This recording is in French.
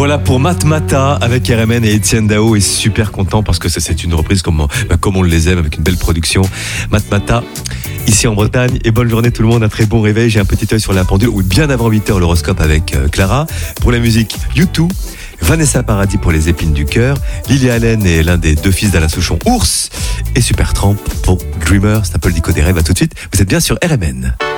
Voilà pour Matmata avec RMN et Étienne Dao, et super content parce que c'est une reprise comme on les aime, avec une belle production. Matmata ici en Bretagne, et bonne journée tout le monde, un très bon réveil. J'ai un petit œil sur la pendule, ou bien avant 8h l'horoscope avec Clara. Pour la musique, U2, Vanessa Paradis pour les épines du cœur, Lily Allen est l'un des deux fils d'Alain Souchon, Ours, et Supertramp pour Dreamer, c'est un peu le dico des rêves. À tout de suite, vous êtes bien sur RMN.